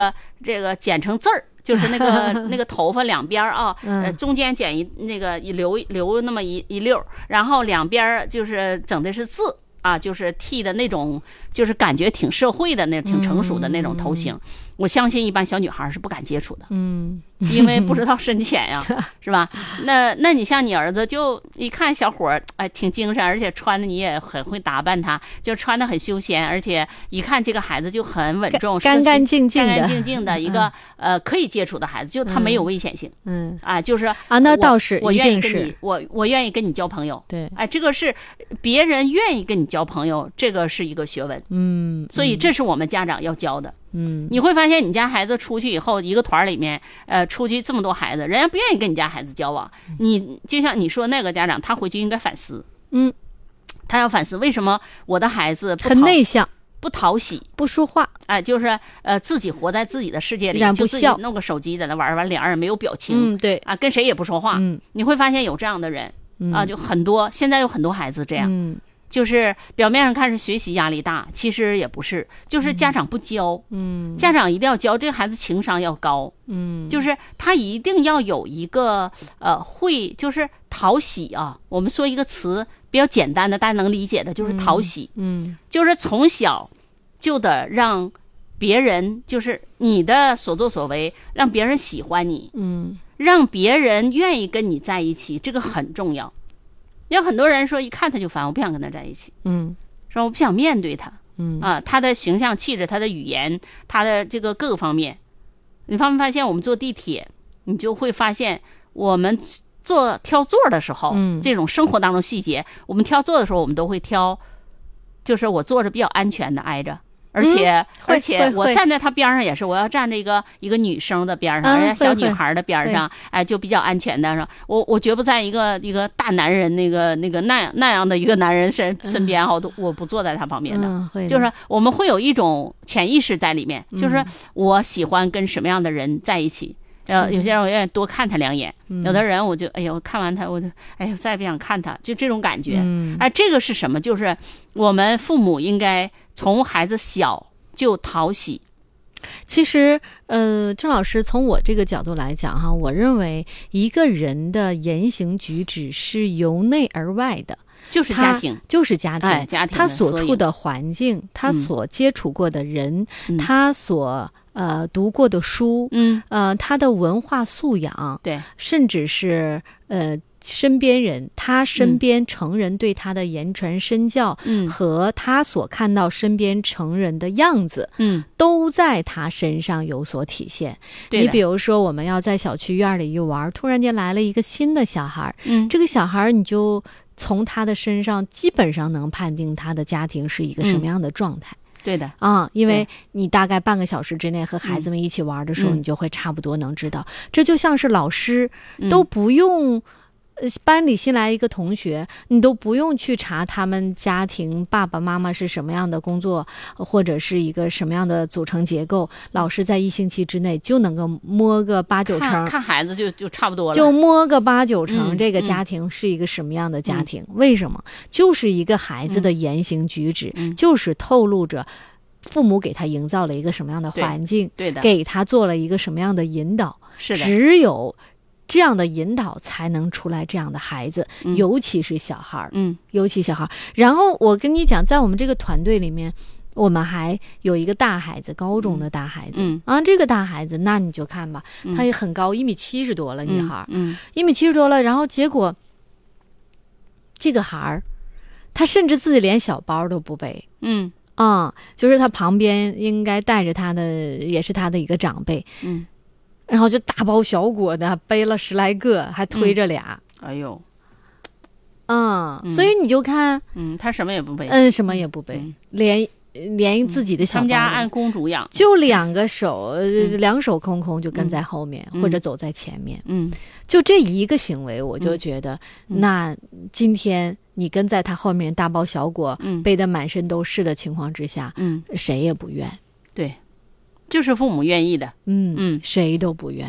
这个剪成字儿。就是那个头发两边啊，中间剪留那么一溜，然后两边就是整的是字啊，就是剃的那种，就是感觉挺社会的挺成熟的那种头型。我相信一般小女孩是不敢接触的，因为不知道深浅呀，是吧？那你像你儿子，就一看小伙儿，挺精神，而且穿的你也很会打扮他，就穿的很休闲，而且一看这个孩子就很稳重， 干干净净的一个可以接触的孩子，就他没有危险性，就是啊，那倒是， 我愿意跟你，我愿意跟你交朋友， 对， 这个是别人愿意跟你交朋友，这个是一个学问，所以这是我们家长要教的。你会发现你家孩子出去以后，一个团里面，出去这么多孩子，人家不愿意跟你家孩子交往。你就像你说那个家长，他回去应该反思，他要反思为什么我的孩子很内向、 不讨喜、 不说话， 就是自己活在自己的世界里，就自己弄个手机在那玩，完脸上没有表情， 对啊，跟谁也不说话。你会发现有这样的人啊，就很多，现在有很多孩子这样。就是表面上看是学习压力大，其实也不是，就是家长不教，家长一定要教这个孩子情商要高，就是他一定要有一个会就是讨喜啊。我们说一个词比较简单的，大家能理解的，就是讨喜，就是从小就得让别人，就是你的所作所为让别人喜欢你，让别人愿意跟你在一起，这个很重要。有很多人说一看他就烦，我不想跟他在一起，说我不想面对他，他的形象气质，他的语言，他的这个各个方面，你发没发现我们坐地铁，你就会发现我们挑座的时候，这种生活当中细节，我们挑座的时候我们都会挑，就是我坐着比较安全的挨着。而且我站在他边上也是，我要站着一个女生的边上，人家小女孩的边上，就比较安全的。我绝不在一个大男人那样的一个男人身边我不坐在他旁边的。就是我们会有一种潜意识在里面，就是我喜欢跟什么样的人在一起。有些人我愿意多看他两眼，有的人我就看完他我就再也不想看他，就这种感觉。这个是什么？就是我们父母应该从孩子小就讨喜。 其实郑老师从我这个角度来讲哈，我认为一个人的言行举止是由内而外的， 就是家庭，家庭他所处的环境，他所接触过的人，他所读过的书，他的文化素养， 对， 甚至是身边人，他身边成人对他的言传身教，和他所看到身边成人的样子，都在他身上有所体现。你比如说，我们要在小区院里一玩，突然间来了一个新的小孩，这个小孩你就从他的身上基本上能判定他的家庭是一个什么样的状态。 对的因为你大概半个小时之内和孩子们一起玩的时候，你就会差不多能知道。这就像是老师都不用班里新来一个同学，你都不用去查他们家庭爸爸妈妈是什么样的工作，或者是一个什么样的组成结构，老师在1星期之内就能够摸个8、9成， 看孩子就差不多了， 就摸个8、9成这个家庭是一个什么样的家庭。为什么？就是一个孩子的言行举止，就是透露着父母给他营造了一个什么样的环境， 对的， 给他做了一个什么样的引导。 是的， 只有这样的引导才能出来这样的孩子，尤其是小孩，尤其小孩。然后我跟你讲，在我们这个团队里面，我们还有一个大孩子，高中的大孩子，这个大孩子，那你就看吧，他也很高，1.70米多了，女孩，1.70米多了，然后结果这个孩儿，他甚至自己连小包都不背，就是他旁边应该带着他的，也是他的一个长辈，然后就大包小裹的背了10来个，还推着俩。 哎呦， 所以你就看， 他什么也不背， 什么也不背，连自己的小包， 他们家按公主养， 就2个手，2手空空就跟在后面，或者走在前面。就这一个行为，我就觉得，那今天你跟在他后面大包小裹，背得满身都是的情况之下，谁也不愿。 对。就是父母愿意的， 谁都不愿。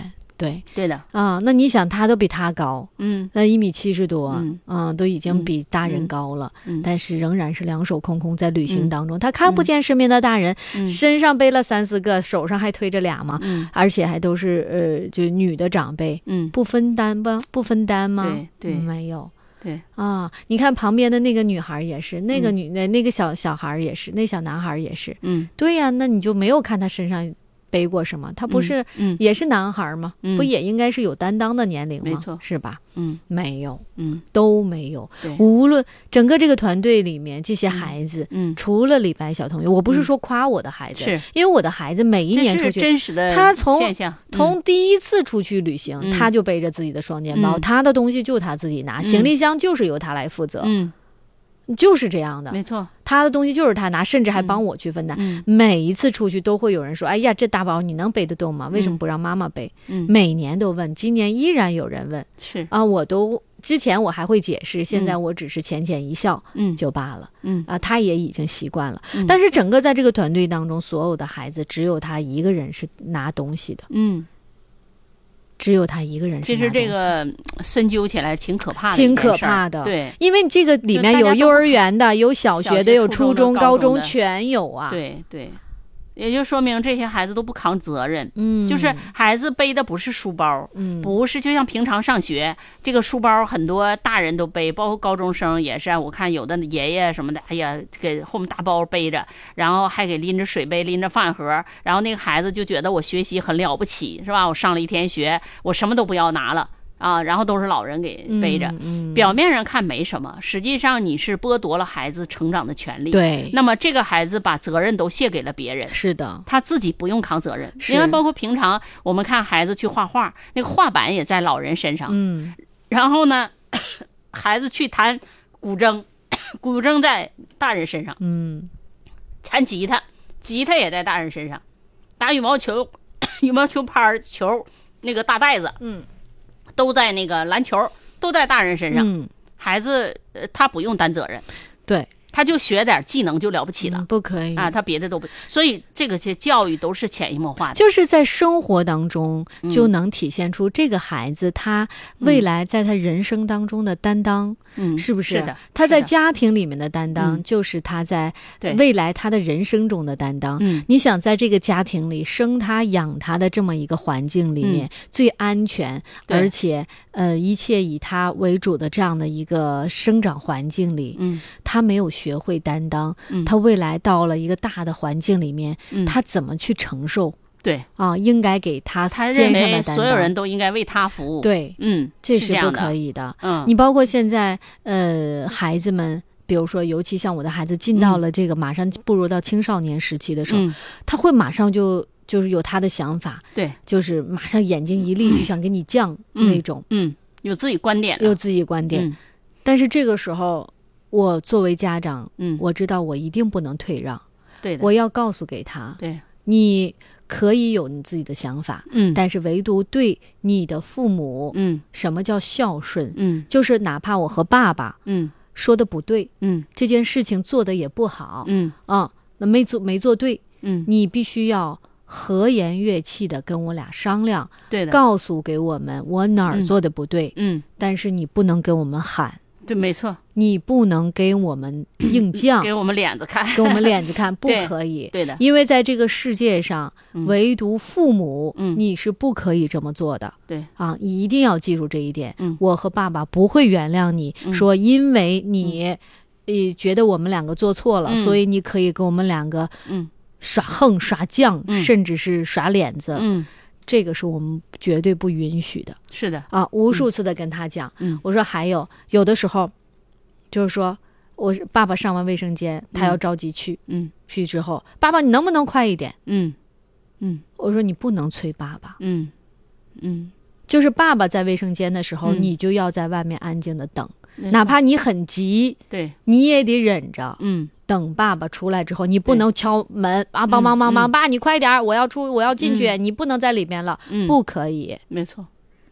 对的啊。那你想，他都比他高，那1.70米多，都已经比大人高了，但是仍然是两手空空在旅行当中，他看不见身边的大人，身上背了3、4个，手上还推着俩嘛，而且还都是就女的长辈，不分担吗？ 对， 没有。 对啊，你看旁边的那个女孩也是，那个小孩也是，那小男孩也是，对呀，那你就没有看他身上背过什么？他不是也是男孩吗？不也应该是有担当的年龄吗？ 没错， 是吧？没有，都没有。无论整个这个团队里面这些孩子，除了李白小同学，我不是说夸我的孩子，因为我的孩子每一年出去， 真实的他现象， 从第一次出去旅行，他就背着自己的双肩包，他的东西就他自己拿，行李箱就是由他来负责。就是这样的， 没错， 他的东西就是他拿，甚至还帮我去分担。每一次出去都会有人说：“哎呀，这大包你能背得动吗？为什么不让妈妈背？”每年都问，今年依然有人问。 是啊，之前我还会解释，现在我只是浅浅一笑，就罢了。他也已经习惯了。但是整个在这个团队当中，所有的孩子只有他一个人是拿东西的。只有他一个人是。 其实这个深究起来挺可怕的， 挺可怕的。 对， 因为这个里面有幼儿园的，有小学的，有初中、高中，全有啊。 对，也就说明这些孩子都不扛责任。就是孩子背的不是书包，不是就像平常上学，这个书包很多大人都背，包括高中生也是。我看有的爷爷什么的，哎呀，给后面大包背着，然后还给拎着水杯，拎着饭盒，然后那个孩子就觉得我学习很了不起，是吧？我上了一天学，我什么都不要拿了。然后都是老人给背着，表面上看没什么，实际上你是剥夺了孩子成长的权利。 对， 那么这个孩子把责任都卸给了别人， 是的， 他自己不用扛责任。因为包括平常我们看孩子去画画，那个画板也在老人身上，然后呢，孩子去弹古筝，古筝在大人身上，弹吉他也在大人身上，打羽毛球，羽毛球拍球那个大袋子，都在那个篮球都在大人身上，孩子他不用担责任， 对， 他就学点技能就了不起了， 不可以啊，他别的都不，所以这个教育都是潜移默化的， 就是在生活当中就能体现出这个孩子他未来在他人生当中的担当，是不是？ 是的， 他在家庭里面的担当，就是他在未来他的人生中的担当。你想在这个家庭里生他养他的这么一个环境里面，最安全，而且一切以他为主的这样的一个生长环境里，他没有学会担当，他未来到了一个大的环境里面，他怎么去承受？ 对啊，应该给他认为所有人都应该为他服务。 对，这是不可以的。你包括现在孩子们，比如说，尤其像我的孩子进到了这个马上步入到青少年时期的时候，他会马上就是有他的想法， 对， 就是马上眼睛一立就想给你犟那种， 有自己观点， 但是这个时候，我作为家长，我知道我一定不能退让， 对的， 我要告诉给他， 对， 你可以有你自己的想法，但是唯独对你的父母，什么叫孝顺？就是哪怕我和爸爸，说的不对，这件事情做的也不好，那没做对，你必须要和颜悦气的跟我俩商量， 对的， 告诉给我们我哪儿做的不对，但是你不能跟我们喊。 对，没错， 你不能给我们硬犟， 给我们脸子看， 给我们脸子看，不可以。 对的， 因为在这个世界上，唯独父母，你是不可以这么做的。 对啊，你一定要记住这一点。我和爸爸不会原谅你，说因为你，觉得我们两个做错了，所以你可以跟我们两个，耍横耍犟，甚至是耍脸子。这个是我们绝对不允许的。 是的啊，无数次的跟他讲，我说还有的时候，就是说我爸爸上完卫生间，他要着急去，去之后，爸爸你能不能快一点？我说你不能催爸爸，就是爸爸在卫生间的时候，你就要在外面安静的等，哪怕你很急， 对， 你也得忍着，等爸爸出来之后，你不能敲门啊，帮忙，爸你快点，我要进去，你不能在里面了，不可以， 没错，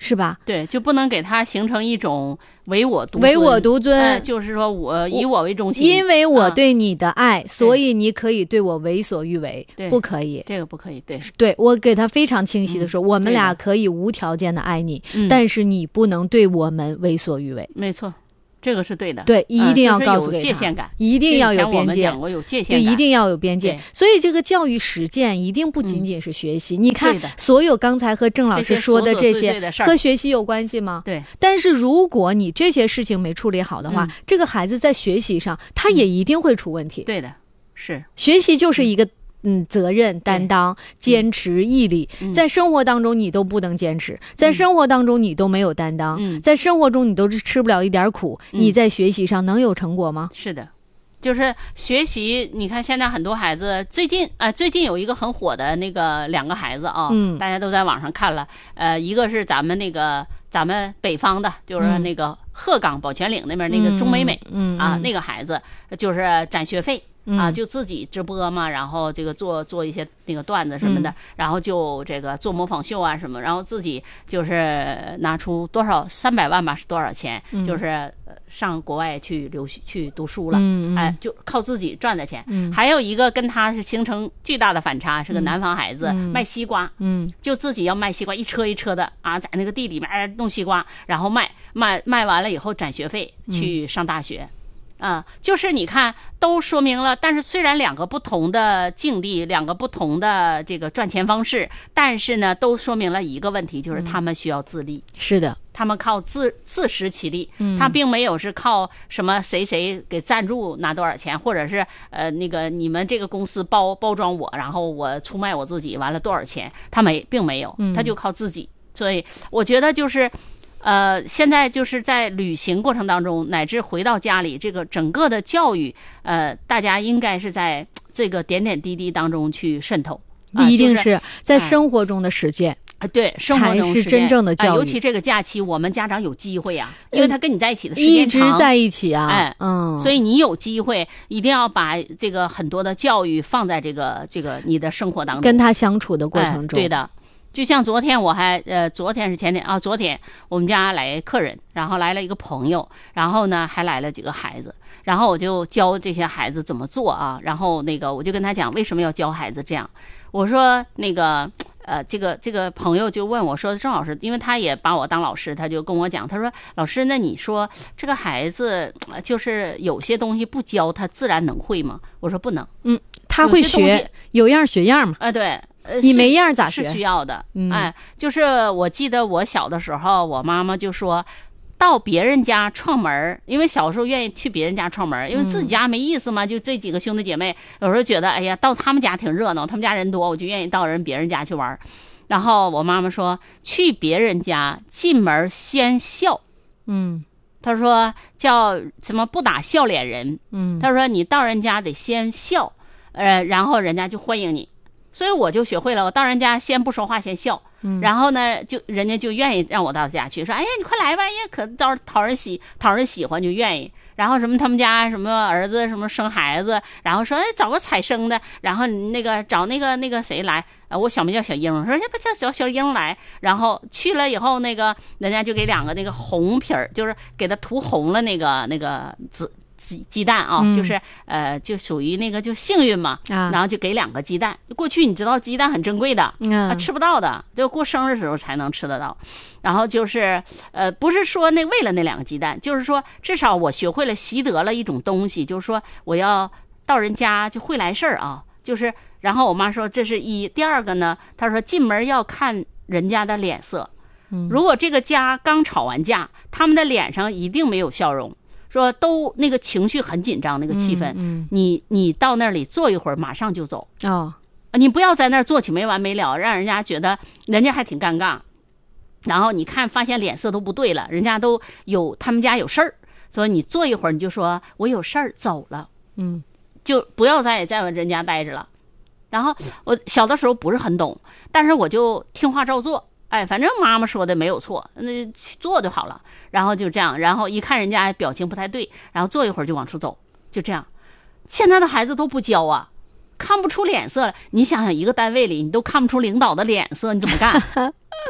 是吧？ 对，就不能给他形成一种唯我独尊，就是说我以我为中心， 因为我对你的爱，所以你可以对我为所欲为，不可以， 这个不可以。 对，我给他非常清晰的说，我们俩可以无条件的爱你，但是你不能对我们为所欲为。 没错。这个是对的， 对，一定要告诉给他，有界限感， 一定要有边界。 我们讲过有界限感， 对，一定要有边界。所以这个教育实践一定不仅仅是学习。你看，所有刚才和郑老师说的这些，和学习有关系吗？ 对。 但是如果你这些事情没处理好的话，这个孩子在学习上他也一定会出问题。 对的，是学习就是一个。责任担当、坚持、毅力，在生活当中你都不能坚持，在生活当中你都没有担当，在生活中你都吃不了一点苦，你在学习上能有成果吗？ 是的，就是学习。你看现在很多孩子，最近有一个很火的那个2个孩子啊，大家都在网上看了，一个是咱们北方的，就是那个鹤岗宝泉岭那边那个钟美美那个孩子就是攒学费。就自己直播嘛，然后这个做一些那个段子什么的，然后就这个做模仿秀啊什么，然后自己就是拿出多少300万吧，是多少钱，就是上国外去读书了，就靠自己赚的钱。还有一个跟他是形成巨大的反差，是个南方孩子，卖西瓜，就自己要卖西瓜，一车一车的在那个地里面弄西瓜，然后卖完了以后攒学费去上大学。就是你看都说明了，但是虽然2个不同的境地，2个不同的这个赚钱方式，但是呢都说明了一个问题，就是他们需要自立。 是的， 他们靠自食其力，他并没有是靠什么谁给赞助拿多少钱，或者是那个你们这个公司包装我，然后我出卖我自己，完了多少钱，他并没有，他就靠自己。所以我觉得就是现在就是在旅行过程当中，乃至回到家里，这个整个的教育，大家应该是在这个点点滴滴当中去渗透， 一定是在生活中的实践。 对，生活中才是真正的教育。 尤其这个假期，我们家长有机会啊，因为他跟你在一起的时间长，一直在一起啊， 所以你有机会一定要把这个很多的教育放在这个你的生活当中， 跟他相处的过程中。 对的。就像昨天昨天是前天昨天我们家来客人，然后来了一个朋友，然后呢还来了几个孩子，然后我就教这些孩子怎么做啊，然后那个我就跟他讲为什么要教孩子这样。我说那个这个朋友就问我说，郑老师，因为他也把我当老师，他就跟我讲，他说老师，那你说这个孩子就是有些东西不教他自然能会吗？我说不能， 他会学，有样学样嘛。 对。 你没样咋学？ 是需要的，就是我记得我小的时候，我妈妈就说，到别人家串门，因为小时候愿意去别人家串门，因为自己家没意思嘛，就这几个兄弟姐妹，有时候觉得哎呀，到他们家挺热闹，他们家人多，我就愿意到别人家去玩。然后我妈妈说，去别人家进门先笑，她说叫什么不打笑脸人，她说你到人家得先笑，然后人家就欢迎你。所以我就学会了，我到人家先不说话，先笑，然后呢，人家就愿意让我到家去，说，哎呀，你快来吧，哎呀，可讨人喜欢，就愿意。然后什么他们家什么儿子什么生孩子，然后说，哎，找个采生的，然后那个找那个谁来，我小名叫小英，说要不叫小英来，然后去了以后，那个人家就给2个那个红皮儿，就是给他涂红了那个鸡蛋啊，就是就属于那个就幸运嘛，然后就给2个鸡蛋。过去你知道鸡蛋很珍贵的，吃不到的，就过生日的时候才能吃得到。然后就是不是说为了那2个鸡蛋，就是说至少我学会了习得了一种东西，就是说我要到人家就会来事儿啊，就是然后我妈说这是一，第2个呢，她说进门要看人家的脸色，如果这个家刚吵完架，他们的脸上一定没有笑容。说都那个情绪很紧张，那个气氛，你到那里坐一会儿，马上就走你不要在那儿坐起没完没了，让人家觉得人家还挺尴尬。然后你发现脸色都不对了，人家都他们家有事儿，所以你坐一会儿，你就说我有事儿走了，就不要再人家待着了。然后我小的时候不是很懂，但是我就听话照做。反正妈妈说的没有错，那去做就好了。然后就这样，然后一看人家表情不太对，然后坐一会儿就往出走，就这样。现在的孩子都不教啊，看不出脸色了。你想想，一个单位里你都看不出领导的脸色，你怎么干？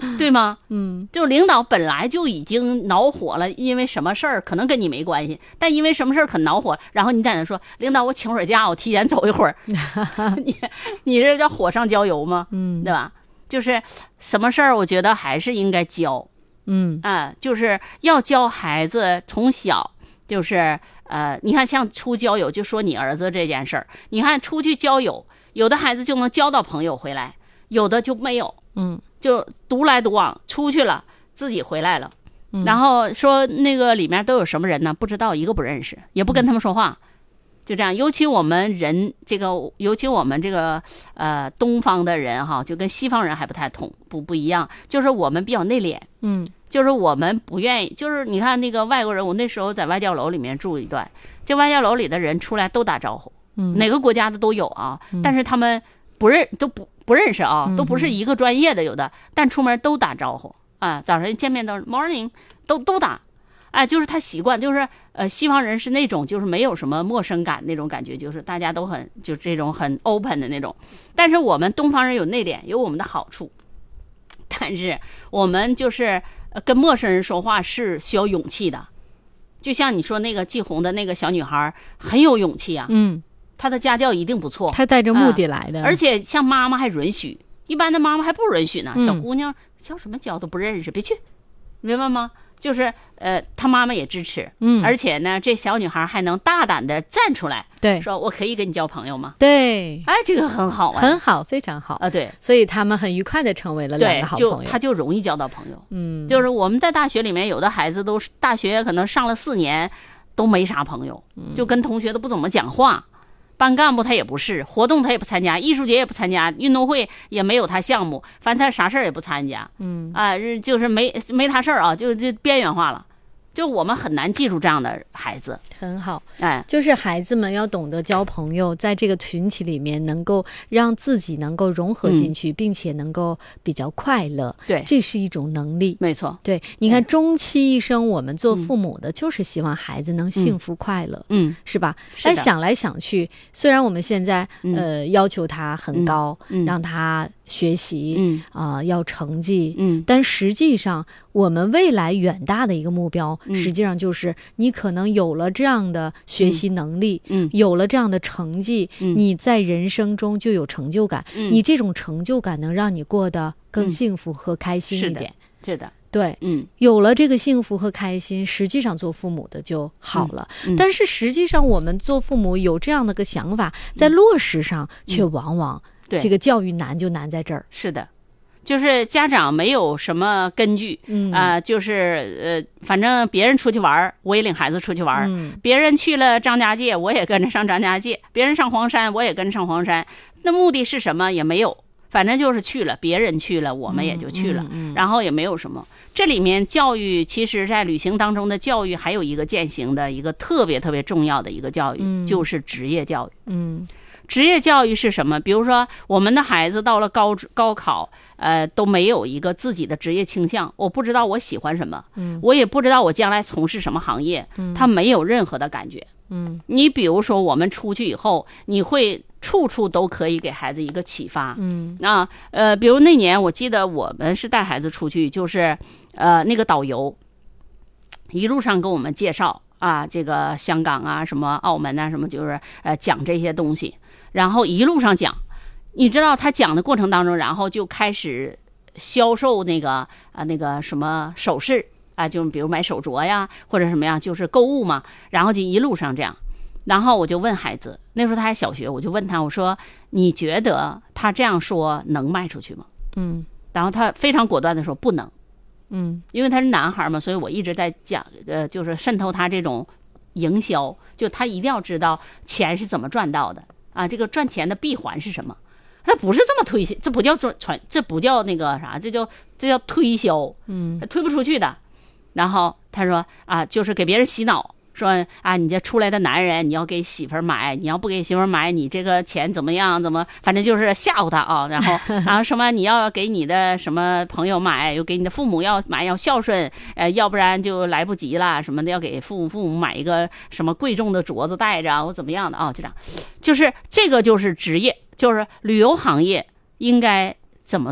对吗？就领导本来就已经恼火了，因为什么事儿可能跟你没关系，但因为什么事儿可恼火，然后你在那说领导我请会儿假，我提前走一会儿，你这叫火上浇油吗？对吧？就是什么事儿，我觉得还是应该教。就是要教孩子从小就是你看像出交友，就说你儿子这件事儿，你看出去交友，有的孩子就能交到朋友回来，有的就没有，就独来独往，出去了自己回来了，然后说那个里面都有什么人呢？不知道，一个不认识，也不跟他们说话，就这样。尤其我们这个东方的人哈，就跟西方人还不太不一样，就是我们比较内敛，就是我们不愿意，就是你看那个外国人，我那时候在外教楼里面住一段，这外教楼里的人出来都打招呼，哪个国家的都有啊，但是他们不认识啊，都不是一个专业的有的，但出门都打招呼啊，早上见面都 morning 都打，就是他习惯，就是西方人是那种就是没有什么陌生感那种感觉，就是大家都就这种很 open 的那种，但是我们东方人有内敛，有我们的好处，但是我们就是跟陌生人说话是需要勇气的，就像你说那个季红的那个小女孩很有勇气啊，她的家教一定不错， 她带着目的来的， 而且像妈妈还允许，一般的妈妈还不允许呢，小姑娘教什么教都不认识，别去，明白吗？就是她妈妈也支持，而且呢，这小女孩还能大胆的站出来， 对， 说我可以跟你交朋友吗？ 对， 这个很好啊， 很好，非常好对， 所以他们很愉快的成为了两个好朋友， 他就容易交到朋友，就是我们在大学里面，有的孩子都是大学可能上了4年都没啥朋友，就跟同学都不怎么讲话。班干部他也不是，活动他也不参加，艺术节也不参加，运动会也没有他项目，反正他啥事儿也不参加，就是没他事儿啊，就边缘化了。就我们很难记住这样的孩子， 很好，就是孩子们要懂得交朋友，在这个群体里面能够让自己能够融合进去，并且能够比较快乐， 对， 这是一种能力， 没错。 对，你看终其一生，我们做父母的就是希望孩子能幸福快乐，是吧？但想来想去，虽然我们现在要求他很高，让他学习要成绩，但实际上我们未来远大的一个目标，实际上就是你可能有了这样的学习能力，有了这样的成绩，你在人生中就有成就感，你这种成就感能让你过得更幸福和开心一点， 是的， 对，有了这个幸福和开心，实际上做父母的就好了，但是实际上我们做父母有这样的个想法，在落实上却往往这个教育难就难在这儿， 是的。就是家长没有什么根据，就是反正别人出去玩，我也领孩子出去玩，别人去了张家界，我也跟着上张家界，别人上黄山，我也跟着上黄山，那目的是什么也没有，反正就是去了，别人去了，我们也就去了，然后也没有什么。这里面教育，其实在旅行当中的教育，还有一个践行的一个特别特别重要的一个教育，就是职业教育。职业教育是什么？比如说我们的孩子到了高考，都没有一个自己的职业倾向，我不知道我喜欢什么，我也不知道我将来从事什么行业，他没有任何的感觉。你比如说我们出去以后，你会处处都可以给孩子一个启发。比如那年我记得我们是带孩子出去，就是那个导游一路上跟我们介绍这个香港啊，什么澳门啊，什么就是讲这些东西。然后一路上讲，你知道他讲的过程当中，然后就开始销售那个什么首饰就比如买手镯呀或者什么呀，就是购物嘛。然后就一路上这样，然后我就问孩子，那时候他还小学，我就问他，我说你觉得他这样说能卖出去吗？然后他非常果断的说不能。因为他是男孩嘛，所以我一直在讲就是渗透他这种营销，就他一定要知道钱是怎么赚到的这个赚钱的闭环是什么？他不是这么推，这不叫这不叫那个啥，这叫推销，推不出去的。然后他说就是给别人洗脑，说你这出来的男人，你要给媳妇儿买，你要不给媳妇儿买，你这个钱怎么样？反正就是吓唬他然后什么你要给你的什么朋友买，又给你的父母要买，要孝顺，要不然就来不及了什么的，要给父母买一个什么贵重的镯子戴着或怎么样的就这样，就是这个就是职业，就是旅游行业应该怎么做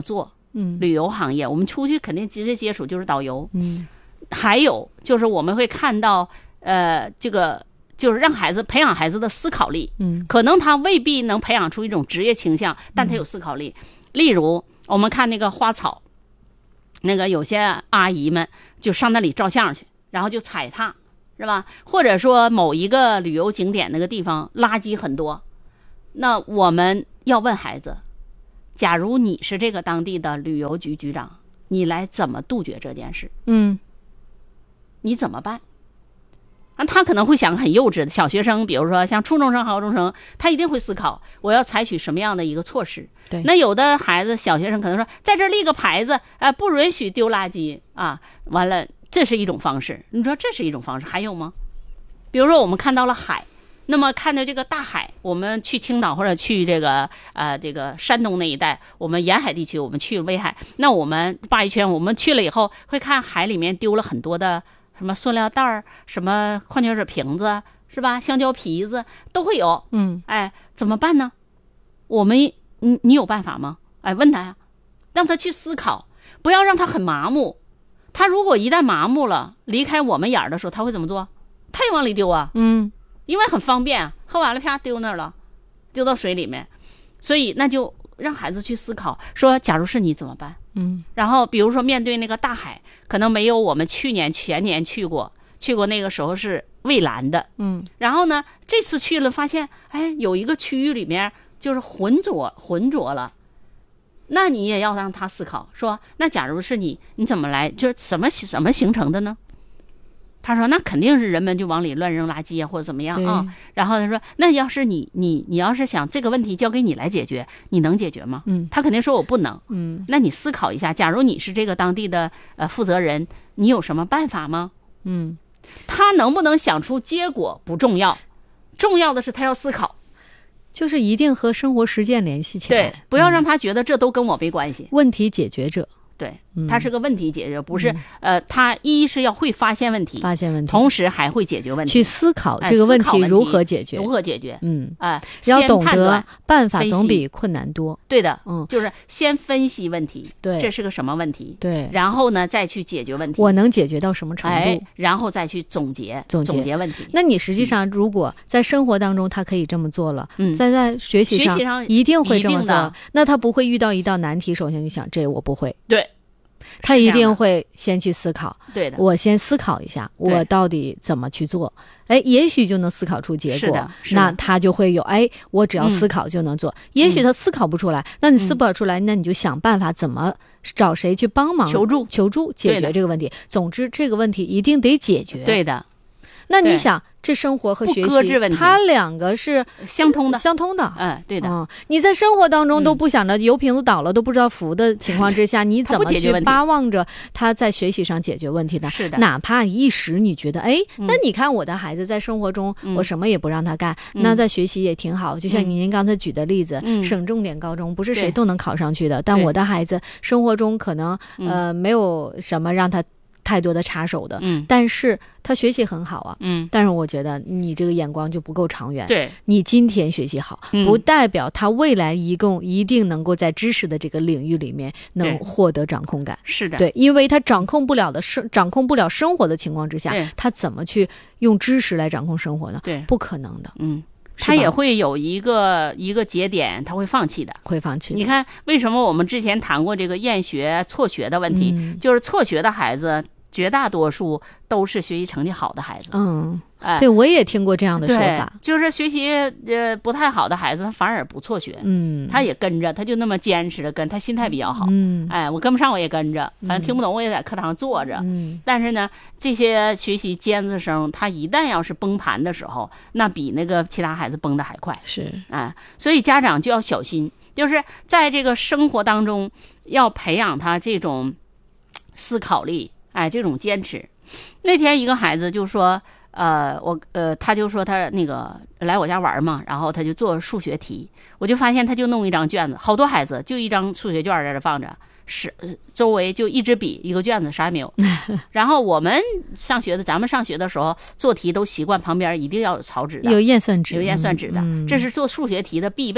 旅游行业，我们出去肯定直接接触就是导游。还有就是我们会看到，这个就是让孩子培养孩子的思考力。可能他未必能培养出一种职业倾向，但他有思考力。例如，我们看那个花草，那个有些阿姨们就上那里照相去，然后就踩踏，是吧？或者说某一个旅游景点那个地方垃圾很多，那我们要问孩子，假如你是这个当地的旅游局局长，你来怎么杜绝这件事？你怎么办？他可能会想很幼稚的小学生，比如说像初中生、高中生，他一定会思考我要采取什么样的一个措施。 对， 那有的孩子小学生可能说，在这立个牌子，不允许丢垃圾啊，完了，这是一种方式。你说这是一种方式，还有吗？比如说我们看到了海，那么看到这个大海，我们去青岛或者去这个山东那一带，我们沿海地区，我们去威海，那我们鲅鱼圈，我们去了以后会看海里面丢了很多的什么塑料袋，什么矿泉水瓶子，是吧？香蕉皮子都会有。怎么办呢？我们你有办法吗？问他呀，让他去思考，不要让他很麻木。他如果一旦麻木了，离开我们眼儿的时候，他会怎么做？他也往里丢啊。因为很方便，喝完了啪丢那儿了，丢到水里面。所以那就让孩子去思考，说假如是你怎么办？然后比如说面对那个大海，可能没有我们去年前年去过那个时候是蔚蓝的。然后呢，这次去了发现，有一个区域里面就是浑浊了。那你也要让他思考，说那假如是你怎么来，就是怎么形成的呢？他说那肯定是人们就往里乱扔垃圾啊，或者怎么样啊。然后他说那要是你要是想这个问题交给你来解决，你能解决吗？他肯定说我不能。那你思考一下，假如你是这个当地的负责人，你有什么办法吗？他能不能想出结果不重要，重要的是他要思考， 就是一定和生活实践联系起来。 对，不要让他觉得这都跟我没关系。 问题解决者。 对，他是个问题解决，不是他一是要会发现问题，同时还会解决问题， 去思考这个问题如何解决，要懂得办法总比困难多。 对的，就是先分析问题，对，这是个什么问题， 对， 然后呢再去解决问题， 我能解决到什么程度， 然后再去总结问题。 那你实际上如果在生活当中他可以这么做了，在学习上一定会这么做，那他不会遇到一道难题，首先就想这我不会， 对。 他一定会先去思考， 对的， 我先思考一下，我到底怎么去做？也许就能思考出结果。 是的， 那他就会有，我只要思考就能做。也许他思考不出来，那你思考出来，那你就想办法怎么找谁去帮忙求助解决这个问题。总之，这个问题一定得解决。 对的。 那你想，这生活和学习，它两个是相通的。对的。 你在生活当中都不想着油瓶子倒了都不知道扶的情况之下，你怎么去巴望着他在学习上解决问题呢？ 是的。 哪怕一时你觉得，那你看我的孩子在生活中，我什么也不让他干，那在学习也挺好。就像您刚才举的例子，省重点高中不是谁都能考上去的，但我的孩子生活中可能没有什么让他太多的插手的，但是他学习很好啊，但是我觉得你这个眼光就不够长远。 对， 你今天学习好，不代表他未来一定能够在知识的这个领域里面能获得掌控感。 是的， 对，因为他掌控不了生活的情况之下，他怎么去用知识来掌控生活呢？ 对， 不可能的。 他也会有一个节点，他会放弃的。你看，为什么我们之前谈过这个厌学、辍学的问题？就是辍学的孩子，绝大多数都是学习成绩好的孩子。 对，我也听过这样的说法， 就是学习不太好的孩子，他反而不辍学。他也跟着，他就那么坚持的跟，他心态比较好。我跟不上我也跟着，反正听不懂我也在课堂上坐着。但是呢，这些学习尖子生，他一旦要是崩盘的时候，那比那个其他孩子崩的还快。 是， 所以家长就要小心，就是在这个生活当中要培养他这种思考力，这种坚持。那天一个孩子就说，他就说他那个来我家玩嘛，然后他就做数学题，我就发现他就弄一张卷子，好多孩子就一张数学卷在这放着，周围就一支笔一个卷子，啥也没有。然后咱们上学的时候做题都习惯旁边一定要有草纸的， 有验算纸的，这是做数学题的必备。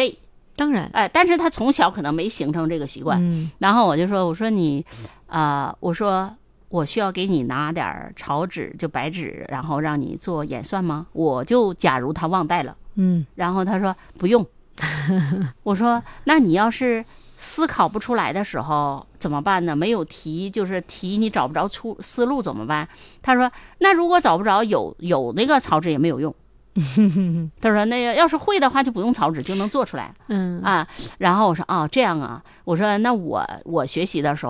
当然， 但是他从小可能没形成这个习惯。然后我就说，我说你，我说我需要给你拿点草纸，就白纸，然后让你做演算吗？我就假如他忘带了，然后他说不用。我说那你要是思考不出来的时候怎么办呢？没有题，就是题你找不着思路怎么办？他说那如果找不着，有那个草纸也没有用。他说那个要是会的话就不用草纸就能做出来。然后我说哦这样啊，我说那我学习的时候